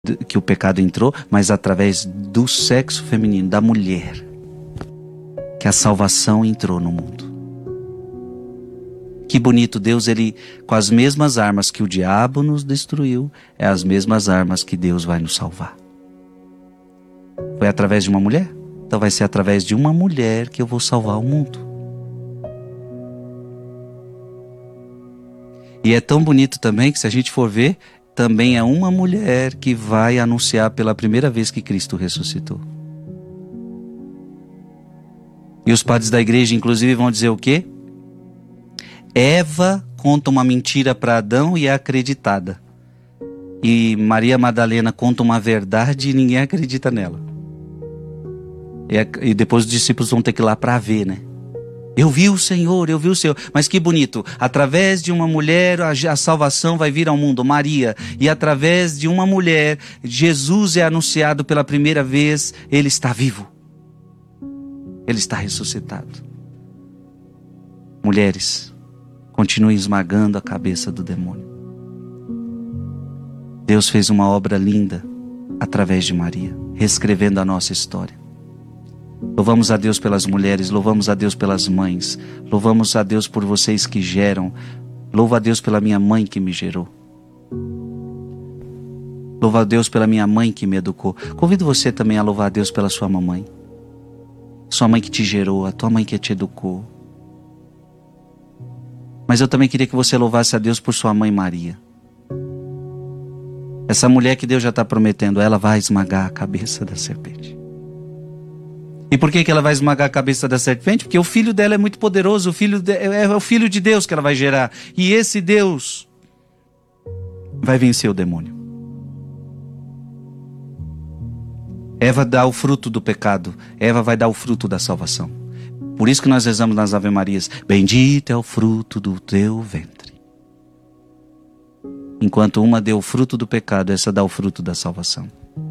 que o pecado entrou, mas através do sexo feminino, da mulher, que a salvação entrou no mundo. Que bonito, Deus, ele, com as mesmas armas que o diabo nos destruiu, é as mesmas armas que Deus vai nos salvar. Foi através de uma mulher? Então vai ser através de uma mulher que eu vou salvar o mundo. E é tão bonito também que, se a gente for ver, também é uma mulher que vai anunciar pela primeira vez que Cristo ressuscitou. E os padres da igreja, inclusive, vão dizer o quê? Eva conta uma mentira para Adão e é acreditada. E Maria Madalena conta uma verdade e ninguém acredita nela. E depois os discípulos vão ter que ir lá para ver, né? Eu vi o Senhor. Mas que bonito, através de uma mulher a salvação vai vir ao mundo, Maria. E através de uma mulher, Jesus é anunciado pela primeira vez, Ele está vivo. Ele está ressuscitado. Mulheres, continuem esmagando a cabeça do demônio. Deus fez uma obra linda através de Maria, reescrevendo a nossa história. Louvamos a Deus pelas mulheres, louvamos a Deus pelas mães, louvamos a Deus por vocês que geram, louvo a Deus pela minha mãe que me gerou. Louvo a Deus pela minha mãe que me educou. Convido você também a louvar a Deus pela sua mamãe. Sua mãe que te gerou, a tua mãe que te educou. Mas eu também queria que você louvasse a Deus por sua mãe Maria. Essa mulher que Deus já está prometendo, ela vai esmagar a cabeça da serpente. E por que ela vai esmagar a cabeça da serpente? Porque o filho dela é muito poderoso, é o filho de Deus que ela vai gerar. E esse Deus vai vencer o demônio. Eva dá o fruto do pecado, Eva vai dar o fruto da salvação. Por isso que nós rezamos nas Ave Marias: bendito é o fruto do teu ventre. Enquanto uma deu o fruto do pecado, essa dá o fruto da salvação.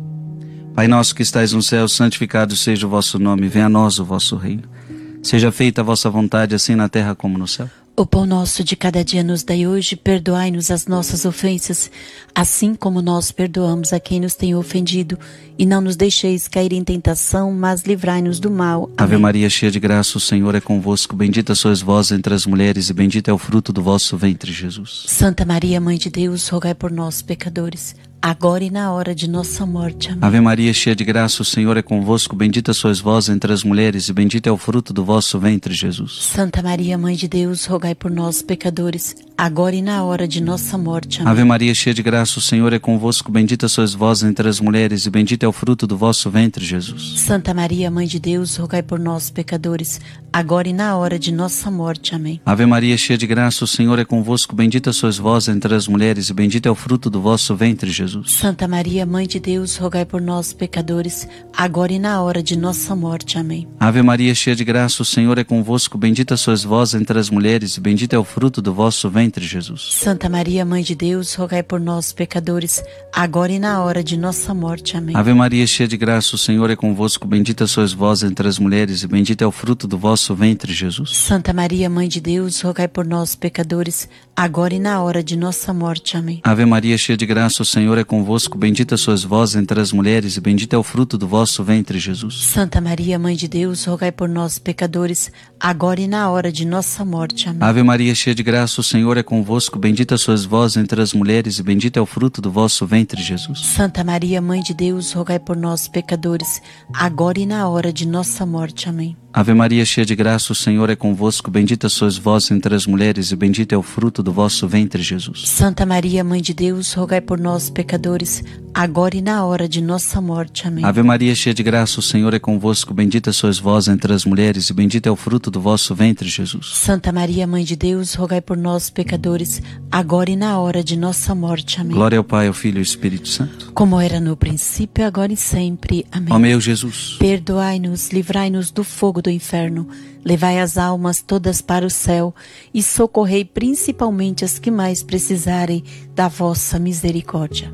Pai nosso que estais no céu, santificado seja o vosso nome, venha a nós o vosso reino. Seja feita a vossa vontade, assim na terra como no céu. O pão nosso de cada dia nos dai hoje, perdoai-nos as nossas ofensas, assim como nós perdoamos a quem nos tem ofendido. E não nos deixeis cair em tentação, mas livrai-nos do mal. Amém. Ave Maria, cheia de graça, o Senhor é convosco. Bendita sois vós entre as mulheres, e bendito é o fruto do vosso ventre, Jesus. Santa Maria, Mãe de Deus, rogai por nós, pecadores, agora e na hora de nossa morte. Amém. Ave Maria, cheia de graça, o Senhor é convosco. Bendita sois vós entre as mulheres, e bendito é o fruto do vosso ventre, Jesus. Santa Maria, Mãe de Deus, rogai por nós, pecadores, agora e na hora de nossa morte. Amém. Ave Maria, cheia de graça, o Senhor é convosco. Bendita sois vós entre as mulheres, e bendito é o fruto do vosso ventre, Jesus. Santa Maria, Mãe de Deus, rogai por nós, pecadores, agora e na hora de nossa morte. Amém. Ave Maria, cheia de graça, o Senhor é convosco. Bendita sois vós entre as mulheres, e bendito é o fruto do vosso ventre, Jesus. Santa Maria, Mãe de Deus, rogai por nós, pecadores, agora e na hora de nossa morte. Amém. Ave Maria, cheia de graça, o Senhor é convosco. Bendita sois vós entre as mulheres, e bendito é o fruto do vosso ventre, Jesus. Santa Maria, Mãe de Deus, rogai por nós, pecadores, agora e na hora de nossa morte. Amém. Ave Maria, cheia de graça, o Senhor é convosco. Bendita sois vós entre as mulheres, e bendito é o fruto do vosso ventre, Jesus. Santa Maria, Mãe de Deus, rogai por nós, pecadores, agora e na hora de nossa morte. Amém. Ave Maria, cheia de graça, o Senhor é convosco. Bendita sois vós entre as mulheres, e bendito é o fruto do vosso ventre, Jesus. Santa Maria, Mãe de Deus, rogai por nós, pecadores, agora e na hora de nossa morte. Amém. Ave Maria, cheia de graça, o Senhor é convosco. Bendita sois vós entre as mulheres, e bendito é o fruto do vosso ventre, Jesus. Santa Maria, Mãe de Deus, rogai por nós, pecadores, agora e na hora de nossa morte. Amém. Ave Maria, cheia de graça, o Senhor é convosco. Bendita sois vós entre as mulheres, e bendito é o fruto do vosso ventre, Jesus. Santa Maria, Mãe de Deus, rogai por nós, pecadores, agora e na hora de nossa morte. Amém. Ave Maria, cheia de graça, o Senhor é convosco. Bendita sois vós entre as mulheres, e bendito é o fruto do vosso ventre, Jesus. Santa Maria, Mãe de Deus, rogai por nós, pecadores, agora e na hora de nossa morte. Amém. Glória ao Pai, ao Filho e ao Espírito Santo. Como era no princípio, agora e sempre. Amém. Ó meu Jesus, perdoai-nos, livrai-nos do fogo do inferno, levai as almas todas para o céu e socorrei principalmente as que mais precisarem da vossa misericórdia.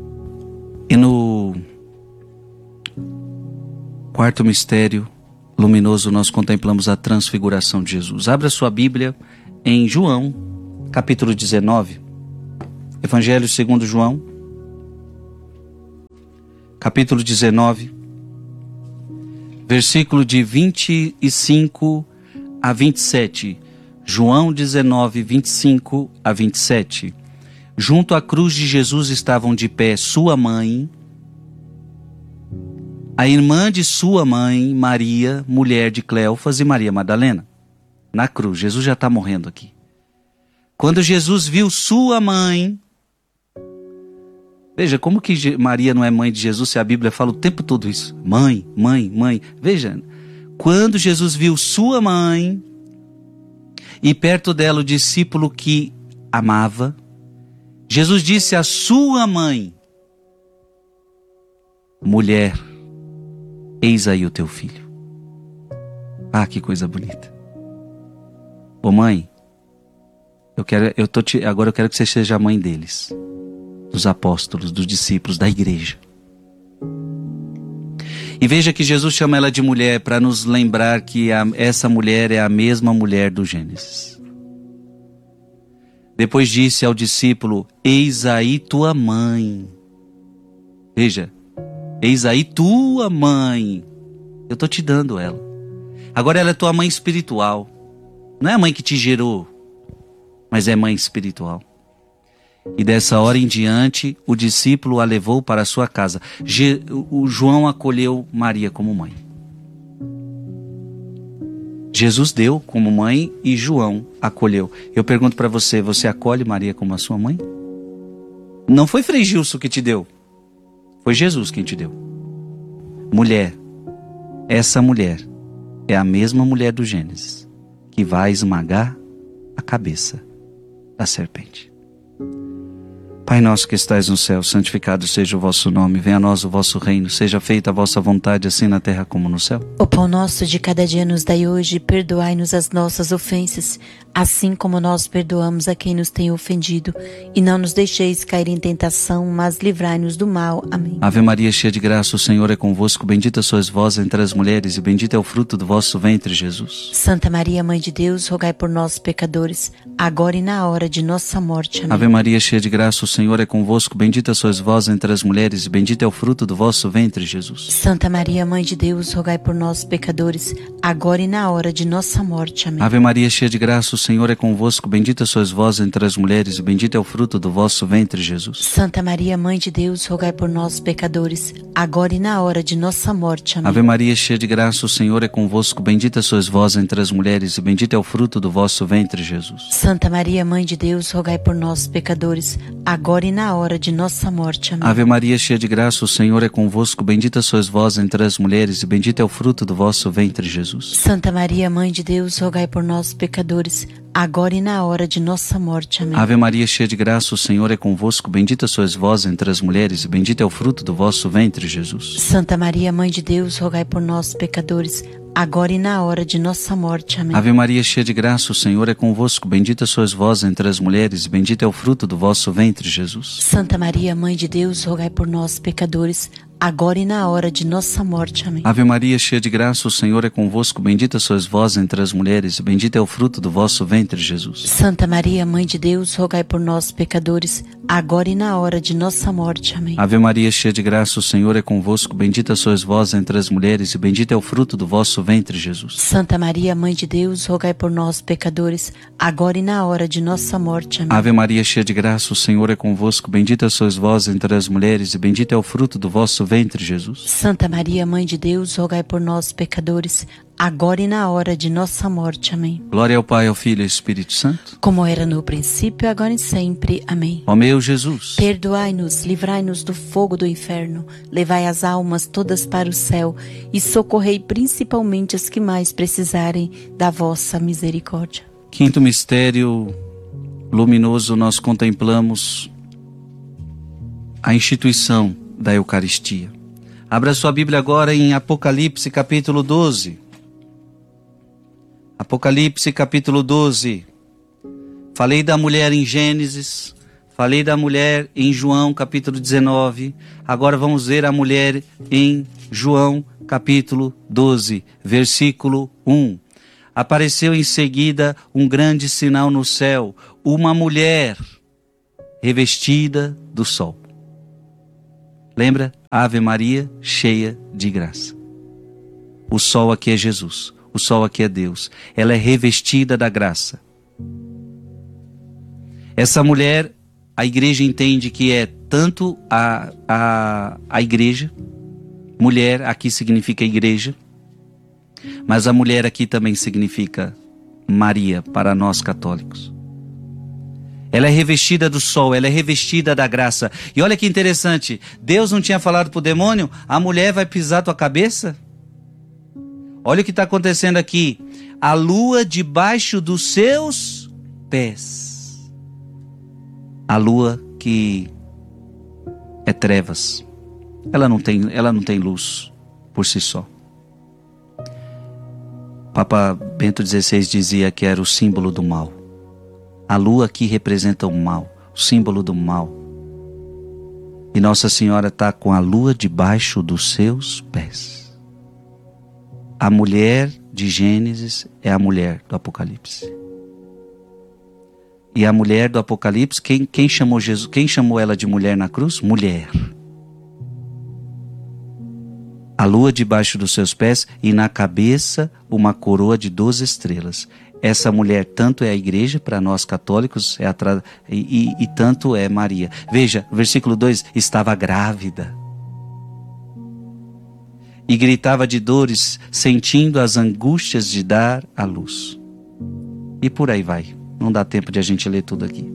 e no quarto mistério luminoso nós contemplamos a transfiguração de Jesus. Abra sua Bíblia em João, capítulo 19. Evangelho segundo João, capítulo 19, versículo de 25 a 27. João 19, 25 a 27. Junto à cruz de Jesus estavam de pé sua mãe, a irmã de sua mãe, Maria, mulher de Cleofas, e Maria Madalena. Na cruz, Jesus já está morrendo aqui. Quando Jesus viu sua mãe... Veja, como que Maria não é mãe de Jesus, se a Bíblia fala o tempo todo isso? Mãe, mãe, mãe. Veja, quando Jesus viu sua mãe e perto dela o discípulo que amava, Jesus disse à sua mãe: mulher, eis aí o teu filho. Ah, que coisa bonita. Ô mãe, agora eu quero que você seja a mãe deles, dos apóstolos, dos discípulos, da igreja. E veja que Jesus chama ela de mulher para nos lembrar que essa mulher é a mesma mulher do Gênesis. Depois disse ao discípulo: eis aí tua mãe. Veja, eis aí tua mãe. Eu estou te dando ela. Agora ela é tua mãe espiritual. Não é a mãe que te gerou, mas é mãe espiritual. E dessa hora em diante, o discípulo a levou para a sua casa. O João acolheu Maria como mãe. Jesus deu como mãe e João acolheu. Eu pergunto para você, você acolhe Maria como a sua mãe? Não foi Frei Gilson que te deu. Foi Jesus quem te deu. Mulher, essa mulher é a mesma mulher do Gênesis, que vai esmagar a cabeça da serpente. Pai nosso que estais no céu, santificado seja o vosso nome, venha a nós o vosso reino, seja feita a vossa vontade, assim na terra como no céu. O pão nosso de cada dia nos dai hoje, perdoai-nos as nossas ofensas, assim como nós perdoamos a quem nos tem ofendido, e não nos deixeis cair em tentação, mas livrai-nos do mal. Amém. Ave Maria, cheia de graça, o Senhor é convosco, bendita sois vós entre as mulheres, e bendito é o fruto do vosso ventre, Jesus. Santa Maria, Mãe de Deus, rogai por nós, pecadores, agora e na hora de nossa morte. Amém. Ave Maria, cheia de graça, o Senhor é convosco, bendita sois vós entre as mulheres, e bendito é o fruto do vosso ventre, Jesus. Santa Maria, Mãe de Deus, rogai por nós, pecadores, agora e na hora de nossa morte. Amém. Ave Maria, cheia de graça, o Senhor é convosco, bendita sois vós entre as mulheres, e bendito é o fruto do vosso ventre, Jesus. Santa Maria, Mãe de Deus, rogai por nós, pecadores, agora e na hora de nossa morte. Amém. Ave Maria, cheia de graça, o Senhor é convosco, bendita sois vós entre as mulheres, e bendito é o fruto do vosso ventre, Jesus. Santa Maria, Mãe de Deus, rogai por nós, pecadores, agora e na hora de nossa morte. Amém. Ave Maria, cheia de graça, o Senhor é convosco, bendita sois vós entre as mulheres, e bendito é o fruto do vosso ventre, Jesus. Santa Maria, Mãe de Deus, rogai por nós, pecadores, agora e na hora de nossa morte. Amém. Ave Maria, cheia de graça, o Senhor é convosco, bendita sois vós entre as mulheres, e bendito é o fruto do vosso ventre, Jesus. Santa Maria, Mãe de Deus, rogai por nós, pecadores, agora e na hora de nossa morte. Amém. Ave Maria, cheia de graça, o Senhor é convosco, bendita sois vós entre as mulheres, e bendito é o fruto do vosso ventre, Jesus. Santa Maria, Mãe de Deus, rogai por nós, pecadores, agora e na hora de nossa morte. Amém. Ave Maria, cheia de graça, o Senhor é convosco, bendita sois vós entre as mulheres, e bendito é o fruto do vosso ventre, Jesus. Santa Maria, Mãe de Deus, rogai por nós, pecadores, agora e na hora de nossa morte. Amém. Ave Maria, cheia de graça, o Senhor é convosco, bendita sois vós entre as mulheres, e bendito é o fruto do vosso ventre, Jesus. Santa Maria, Mãe de Deus, rogai por nós, pecadores, agora e na hora de nossa morte. Amém. Ave Maria, cheia de graça, o Senhor é convosco, bendita sois vós entre as mulheres, e bendito é o fruto do vosso ventre, Jesus. Santa Maria, Mãe de Deus, rogai por nós, pecadores, agora e na hora de nossa morte. Amém. Glória ao Pai, ao Filho e ao Espírito Santo, como era no princípio, agora e sempre. Amém. Ó meu Jesus, perdoai-nos, livrai-nos do fogo do inferno, levai as almas todas para o céu e socorrei principalmente as que mais precisarem da vossa misericórdia. Quinto mistério luminoso, nós contemplamos a instituição da Eucaristia. Abra sua Bíblia agora em Apocalipse capítulo 12. Apocalipse capítulo 12. Falei da mulher em Gênesis, falei da mulher em João capítulo 19. Agora vamos ver a mulher em João capítulo 12, versículo 1. Apareceu em seguida um grande sinal no céu, uma mulher revestida do sol. Lembra? Ave Maria, cheia de graça. O sol aqui é Jesus, o sol aqui é Deus. Ela é revestida da graça. Essa mulher, a igreja entende que é tanto a igreja, mulher aqui significa igreja, mas a mulher aqui também significa Maria para nós católicos. Ela é revestida do sol, ela é revestida da graça. E olha que interessante, Deus não tinha falado para o demônio, a mulher vai pisar tua cabeça? Olha o que está acontecendo aqui. A lua debaixo dos seus pés. A lua que é trevas. Ela não tem luz por si só. Papa Bento XVI dizia que era o símbolo do mal. A lua aqui representa o mal, o símbolo do mal. E Nossa Senhora está com a lua debaixo dos seus pés. A mulher de Gênesis é a mulher do Apocalipse. E a mulher do Apocalipse, quem chamou Jesus? Quem chamou ela de mulher na cruz? Mulher. A lua debaixo dos seus pés e na cabeça uma coroa de 12 estrelas. Essa mulher tanto é a igreja, para nós católicos, e tanto é Maria. Veja, versículo 2, estava grávida. E gritava de dores, sentindo as angústias de dar à luz. E por aí vai. Não dá tempo de a gente ler tudo aqui.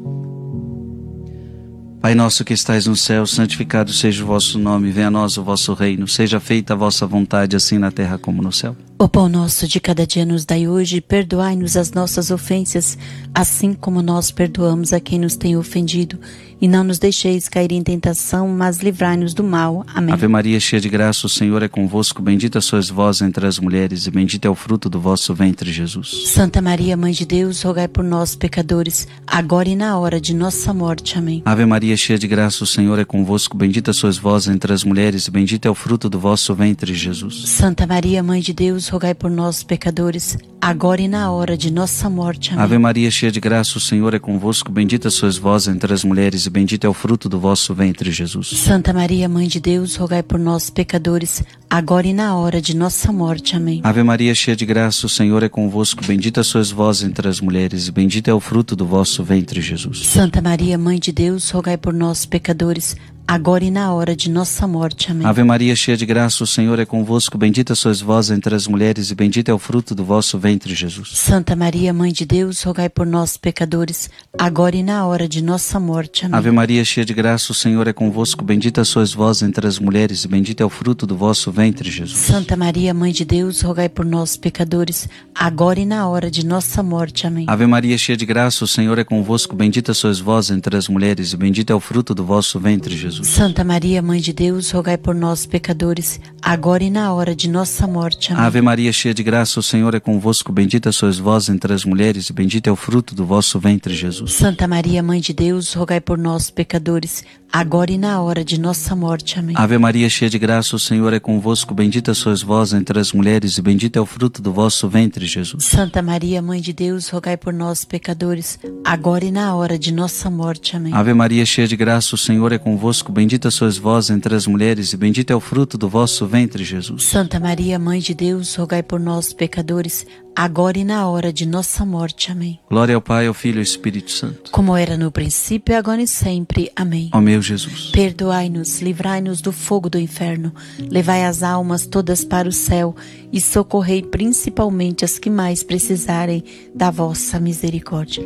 Pai nosso que estais no céu, santificado seja o vosso nome, venha a nós o vosso reino, seja feita a vossa vontade, assim na terra como no céu. O pão nosso de cada dia nos dai hoje, perdoai-nos as nossas ofensas, assim como nós perdoamos a quem nos tem ofendido. E não nos deixeis cair em tentação, mas livrai-nos do mal. Amém. Ave Maria, cheia de graça, o Senhor é convosco, bendita sois vós entre as mulheres, e bendito é o fruto do vosso ventre, Jesus. Santa Maria, Mãe de Deus, rogai por nós, pecadores, agora e na hora de nossa morte. Amém. Ave Maria, cheia de graça, o Senhor é convosco, bendita sois vós entre as mulheres, e bendito é o fruto do vosso ventre, Jesus. Santa Maria, Mãe de Deus, rogai por nós, pecadores, agora e na hora de nossa morte. Amém. Ave Maria, cheia de graça, o Senhor é convosco, bendita sois vós entre as mulheres, e bendito é o fruto do vosso ventre, Jesus. Santa Maria, Mãe de Deus, rogai por nós, pecadores, agora e na hora de nossa morte. Amém. Ave Maria, cheia de graça, o Senhor é convosco, bendita sois vós entre as mulheres, e bendito é o fruto do vosso ventre, Jesus. Santa Maria, Mãe de Deus, rogai por nós, pecadores, agora e na hora de nossa morte. Amém. Ave Maria, cheia de graça, o Senhor é convosco, bendita sois vós entre as mulheres, e bendito é o fruto do vosso ventre, Jesus. Santa Maria, Mãe de Deus, rogai por nós, pecadores, agora e na hora de nossa morte. Amém. Ave Maria, cheia de graça, o Senhor é convosco, bendita sois vós entre as mulheres, e bendito é o fruto do vosso ventre, Jesus. Santa Maria, Mãe de Deus, rogai por nós, pecadores, agora e na hora de nossa morte. Amém. Ave Maria, cheia de graça, o Senhor é convosco, bendita sois vós entre as mulheres, e bendito é o fruto do vosso ventre, Jesus. Santa Maria, Mãe de Deus, rogai por nós, pecadores, agora e na hora de nossa morte. Amém. Ave Maria, cheia de graça, o Senhor é convosco, bendita sois vós entre as mulheres, e bendito é o fruto do vosso ventre, Jesus. Santa Maria, Mãe de Deus, rogai por nós, pecadores, agora e na hora de nossa morte. Amém. Ave Maria, cheia de graça, o Senhor é convosco, bendita sois vós entre as mulheres, e bendito é o fruto do vosso ventre, Jesus. Santa Maria, Mãe de Deus, rogai por nós, pecadores, agora e na hora de nossa morte. Amém. Ave Maria, cheia de graça, o Senhor é convosco, bendita sois vós entre as mulheres, e bendito é o fruto do vosso ventre, Jesus. Santa Maria, Mãe de Deus, rogai por nós, pecadores, agora e na hora de nossa morte. Amém. Glória ao Pai, ao Filho e ao Espírito Santo. Como era no princípio, agora e sempre. Amém. Ó meu Jesus, perdoai-nos, livrai-nos do fogo do inferno, levai as almas todas para o céu e socorrei principalmente as que mais precisarem da vossa misericórdia.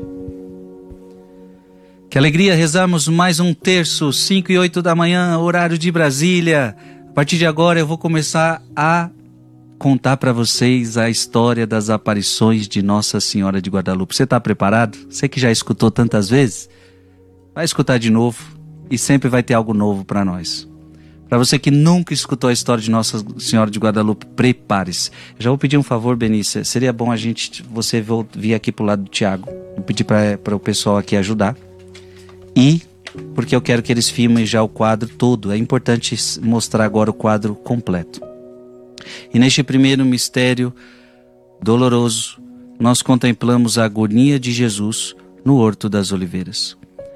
que alegria rezarmos mais um terço, 5 e 8 da manhã, horário de Brasília. A partir de agora eu vou começar a contar para vocês a história das aparições de Nossa Senhora de Guadalupe. Você está preparado? Você que já escutou tantas vezes, vai escutar de novo e sempre vai ter algo novo para nós. Para você que nunca escutou a história de Nossa Senhora de Guadalupe, prepare-se. Já vou pedir um favor, Benícia, seria bom você vir aqui para o lado do Tiago. Vou pedir para o pessoal aqui ajudar. E porque eu quero que eles filmem já o quadro todo. É importante mostrar agora o quadro completo. E neste primeiro mistério doloroso, nós contemplamos a agonia de Jesus no Horto das Oliveiras.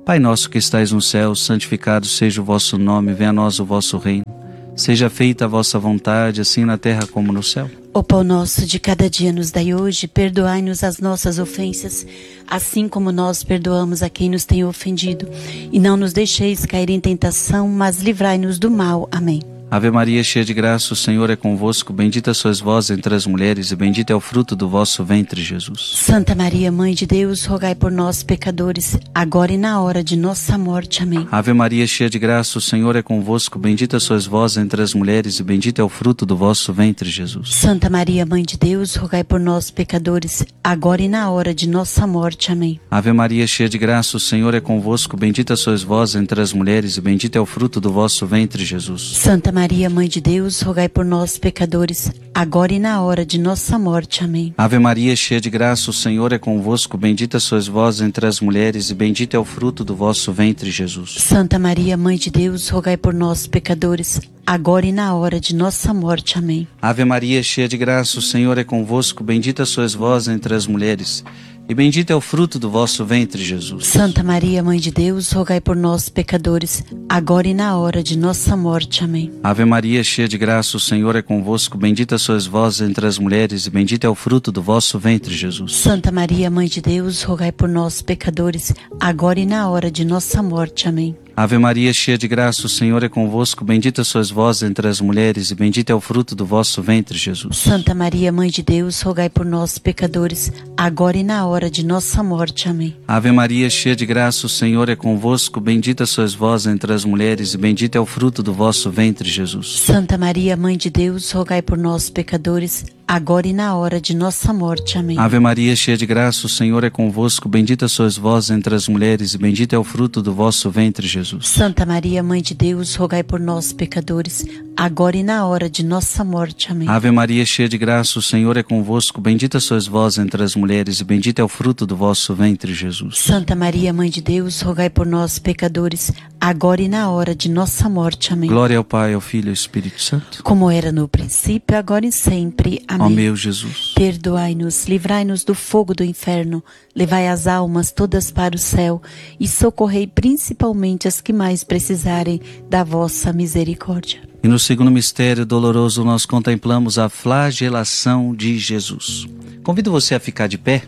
Pai nosso que estais no céu, santificado seja o vosso nome, venha a nós o vosso reino. Seja feita a vossa vontade, assim na terra como no céu. O pão nosso de cada dia nos dai hoje, perdoai-nos as nossas ofensas, assim como nós perdoamos a quem nos tem ofendido. E não nos deixeis cair em tentação, mas livrai-nos do mal. Amém. Ave Maria, cheia de graça, o Senhor é convosco, bendita sois vós entre as mulheres, e bendito é o fruto do vosso ventre, Jesus. Santa Maria, Mãe de Deus, rogai por nós, pecadores, agora e na hora de nossa morte. Amém. Ave Maria, cheia de graça, o Senhor é convosco, bendita sois vós entre as mulheres, e bendito é o fruto do vosso ventre, Jesus. Santa Maria, Mãe de Deus, rogai por nós, pecadores, agora e na hora de nossa morte. Amém. Ave Maria, cheia de graça, o Senhor é convosco, bendita sois vós entre as mulheres, e bendito é o fruto do vosso ventre, Jesus. Santa Maria, Mãe de Deus, rogai por nós, pecadores, agora e na hora de nossa morte. Amém. Ave Maria, cheia de graça, o Senhor é convosco, bendita sois vós entre as mulheres, e bendito é o fruto do vosso ventre, Jesus. Santa Maria, Mãe de Deus, rogai por nós, pecadores, agora e na hora de nossa morte. Amém. Ave Maria, cheia de graça, o Senhor é convosco, bendita sois vós entre as mulheres, e bendito é o fruto do vosso ventre, Jesus. Santa Maria, Mãe de Deus, rogai por nós, pecadores, agora e na hora de nossa morte. Amém. Ave Maria, cheia de graça, o Senhor é convosco, bendita sois vós entre as mulheres, e bendito é o fruto do vosso ventre, Jesus. Santa Maria, Mãe de Deus, rogai por nós, pecadores, agora e na hora de nossa morte. Amém. Ave Maria, cheia de graça, o Senhor é convosco, bendita sois vós entre as mulheres, e bendito é o fruto do vosso ventre, Jesus. Santa Maria, Mãe de Deus, rogai por nós, pecadores, agora e na hora de nossa morte. Amém. Ave Maria, cheia de graça, o Senhor é convosco, bendita sois vós entre as mulheres, e bendito é o fruto do vosso ventre, Jesus. Santa Maria, Mãe de Deus, rogai por nós, pecadores, agora e na hora de nossa morte. Amém. Ave Maria, cheia de graça, o Senhor é convosco, bendita sois vós entre as mulheres, e bendito é o fruto do vosso ventre, Jesus. Santa Maria, Mãe de Deus, rogai por nós, pecadores, agora e na hora de nossa morte. Amém. Ave Maria, cheia de graça, o Senhor é convosco, bendita sois vós entre as mulheres, e bendito é o fruto do vosso ventre, Jesus. Santa Maria, Mãe de Deus, rogai por nós, pecadores, agora e na hora de nossa morte. Amém. Glória ao Pai, ao Filho e ao Espírito Santo. Como era no princípio, agora e sempre. Amém. Ó meu Jesus. Perdoai-nos, livrai-nos do fogo do inferno, levai as almas todas para o céu e socorrei principalmente as que mais precisarem da vossa misericórdia. E no segundo mistério doloroso nós contemplamos a flagelação de Jesus. Convido você a ficar de pé.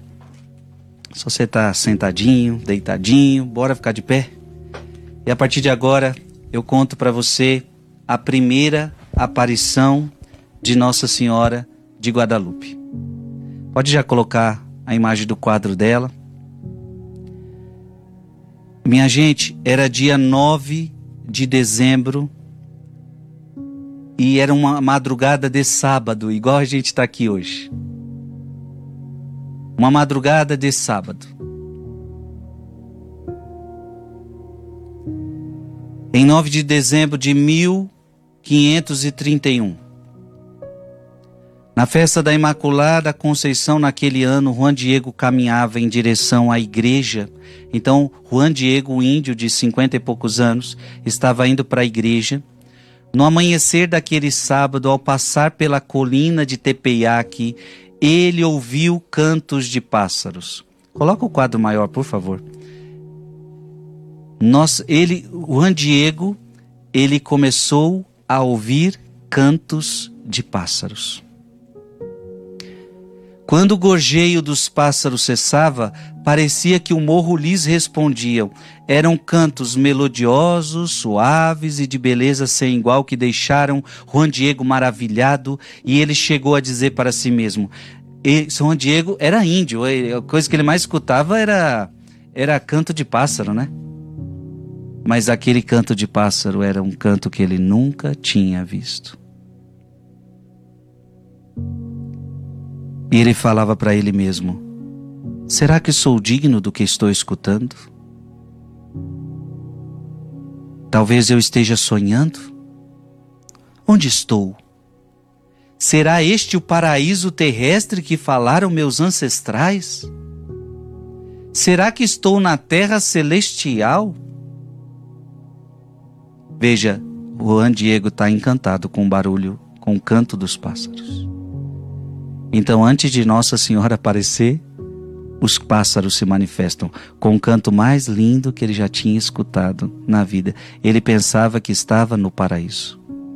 Se você está sentadinho, deitadinho, bora ficar de pé. E a partir de agora eu conto para você a primeira aparição de Nossa Senhora de Guadalupe. Pode já colocar a imagem do quadro dela. Minha gente, era dia 9 de dezembro e era uma madrugada de sábado, igual a gente está aqui hoje. Uma madrugada de sábado. Em 9 de dezembro de 1531. Na festa da Imaculada Conceição, naquele ano, Juan Diego caminhava em direção à igreja. Então, Juan Diego, um índio de 50 e poucos anos, estava indo para a igreja. No amanhecer daquele sábado, ao passar pela colina de Tepeyac, ele ouviu cantos de pássaros. Coloca o quadro maior, por favor. Juan Diego, ele começou a ouvir cantos de pássaros. Quando o gorjeio dos pássaros cessava, parecia que o morro lhes respondia. Eram cantos melodiosos, suaves e de beleza sem igual que deixaram Juan Diego maravilhado, e ele chegou a dizer para si mesmo. Juan Diego era índio, a coisa que ele mais escutava era canto de pássaro, né? Mas aquele canto de pássaro era um canto que ele nunca tinha visto. E ele falava para ele mesmo: será que sou digno do que estou escutando? Talvez eu esteja sonhando. Onde estou? Será este o paraíso terrestre que falaram meus ancestrais? Será que estou na terra celestial? Veja, o Juan Diego está encantado com o barulho, com o canto dos pássaros. Então, antes de Nossa Senhora aparecer, os pássaros se manifestam com o canto mais lindo que ele já tinha escutado na vida. Ele pensava que estava no paraíso.